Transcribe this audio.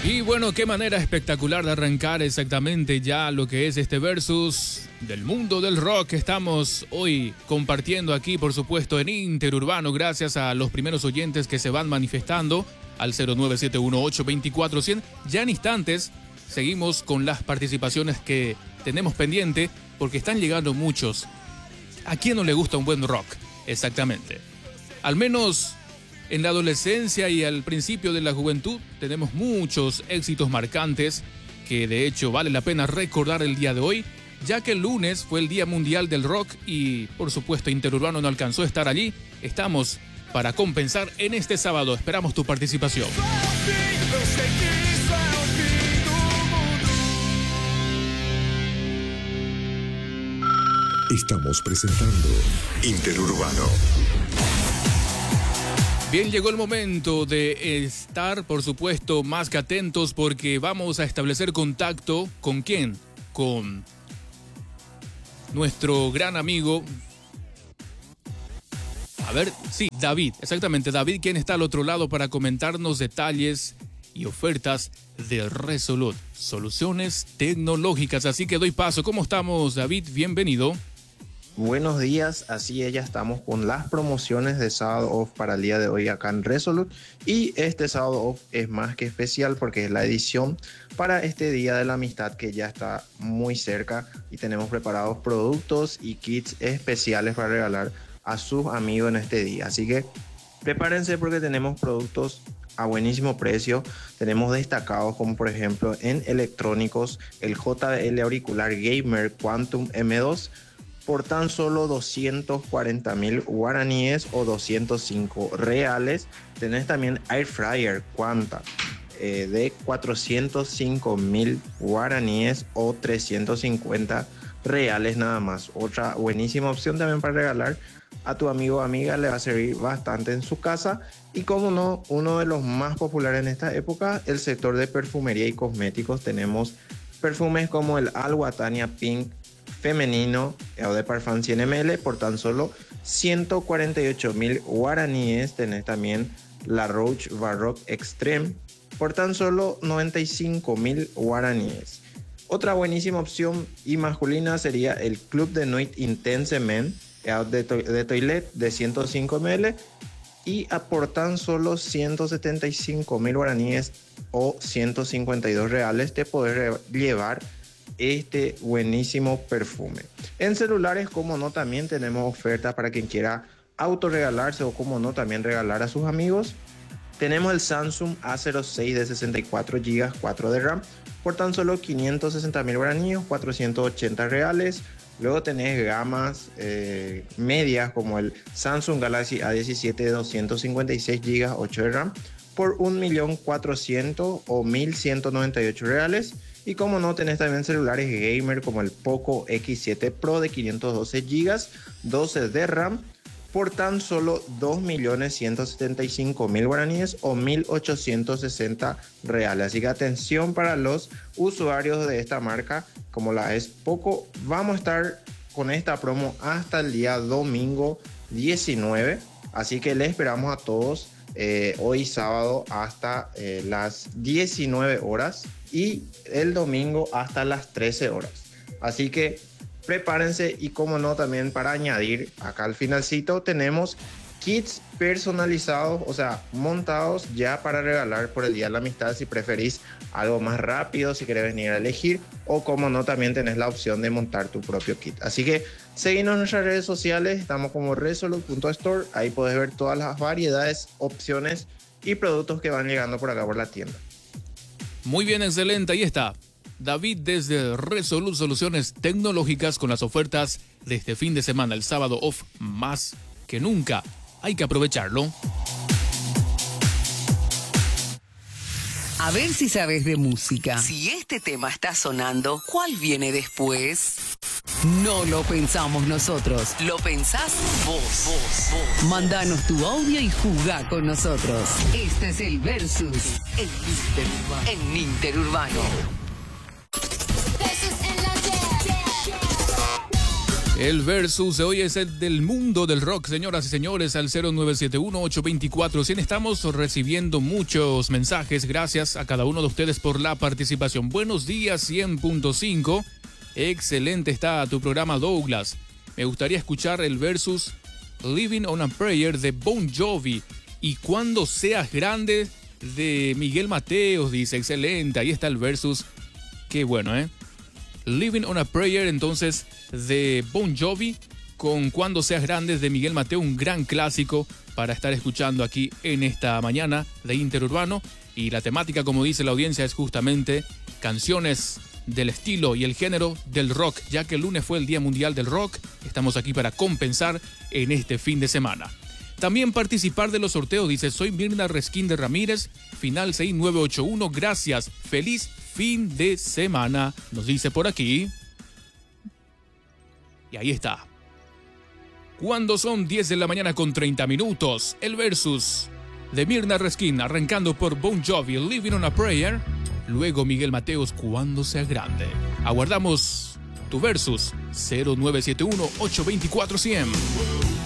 Y bueno, qué manera espectacular de arrancar exactamente ya lo que es este versus del mundo del rock que estamos hoy compartiendo aquí, por supuesto, en Interurbano, gracias a los primeros oyentes que se van manifestando al 097182400. Ya en instantes seguimos con las participaciones que tenemos pendiente porque están llegando muchos. ¿A quién no le gusta un buen rock? Exactamente. Al menos en la adolescencia y al principio de la juventud tenemos muchos éxitos marcantes que de hecho vale la pena recordar el día de hoy, ya que el lunes fue el Día Mundial del Rock y por supuesto Interurbano no alcanzó a estar allí. Estamos para compensar en este sábado. Esperamos tu participación. Estamos presentando Interurbano. Bien, llegó el momento de estar, por supuesto, más que atentos porque vamos a establecer contacto. ¿Con quién? Con nuestro gran amigo. A ver, sí, David, exactamente, David, quien está al otro lado para comentarnos detalles y ofertas de Resolute, soluciones tecnológicas. Así que doy paso. ¿Cómo estamos, David? Bienvenido. Buenos días, así ya estamos con las promociones de sábado off para el día de hoy acá en Resolute, y este sábado off es más que especial porque es la edición para este Día de la Amistad que ya está muy cerca y tenemos preparados productos y kits especiales para regalar a sus amigos en este día, así que prepárense porque tenemos productos a buenísimo precio. Tenemos destacados como por ejemplo en electrónicos el JBL auricular Gamer Quantum M2 por tan solo 240.000 guaraníes o 205 reales. Tenés también Air Fryer Quanta de 405.000 guaraníes o 350 reales nada más. Otra buenísima opción también para regalar a tu amigo o amiga, le va a servir bastante en su casa. Y como no, uno de los más populares en esta época, el sector de perfumería y cosméticos. Tenemos perfumes como el Alwa Tania Pink femenino o de Parfum 100 ml por tan solo 148.000 guaraníes. Tenés también la Roche Baroque Extreme por tan solo 95.000 guaraníes. Otra buenísima opción y masculina sería el Club de Nuit Intense Men de Toilette de 105 ml y por tan solo 175.000 guaraníes o 152 reales te podés llevar este buenísimo perfume. En celulares, como no, también tenemos ofertas para quien quiera autorregalarse o como no, también regalar a sus amigos. Tenemos el Samsung A06 de 64 GB 4 de RAM por tan solo 560.000 guaraníes, 480 reales. Luego tenés gamas medias como el Samsung Galaxy A17 de 256 GB 8 de RAM por 1.400.000 o 1.198 reales. Y como no, tenés también celulares gamer como el Poco X7 Pro de 512 GB 12 de RAM por tan solo 2.175.000 guaraníes o 1.860 reales. Así que atención para los usuarios de esta marca como la es Poco. Vamos a estar con esta promo hasta el día domingo 19. Así que les esperamos a todos hoy sábado hasta las 19 horas y el domingo hasta las 13 horas. Así que prepárense. Y como no, también para añadir acá al finalcito tenemos kits personalizados, o sea, montados ya para regalar por el Día de la Amistad si preferís algo más rápido, si querés venir a elegir, o como no, también tenés la opción de montar tu propio kit. Así que seguinos en nuestras redes sociales, estamos como resolute.store, ahí podés ver todas las variedades, opciones y productos que van llegando por acá por la tienda. Muy bien, excelente, ahí está David desde Resolute Soluciones Tecnológicas con las ofertas de este fin de semana, el sábado off más que nunca. Hay que aprovecharlo. A ver si sabes de música. Si este tema está sonando, ¿cuál viene después? No lo pensamos nosotros, lo pensás vos. Mándanos tu audio y jugá con nosotros. Este es el Versus en Interurbano. El versus de hoy es el del mundo del rock, señoras y señores, al 0971-824-100. Estamos recibiendo muchos mensajes. Gracias a cada uno de ustedes por la participación. Buenos días, 100.5. Excelente está tu programa, Douglas. Me gustaría escuchar el versus Living on a Prayer de Bon Jovi y Cuando seas grande de Miguel Mateos. Dice, excelente, ahí está el versus. Qué bueno, ¿eh? Living on a Prayer, entonces, de Bon Jovi con Cuando seas grande de Miguel Mateo, un gran clásico para estar escuchando aquí en esta mañana de Interurbano. Y la temática, como dice la audiencia, es justamente canciones del estilo y el género del rock, ya que el lunes fue el Día Mundial del Rock. Estamos aquí para compensar en este fin de semana. También participar de los sorteos, dice, soy Mirna Resquín de Ramírez, final 6981, gracias, feliz fin de semana, nos dice por aquí. Y ahí está. Cuando son 10 de la mañana con 30 minutos, el versus de Mirna Resquín, arrancando por Bon Jovi, Living on a Prayer, luego Miguel Mateos, Cuando sea grande. Aguardamos tu versus, 0971-824-100.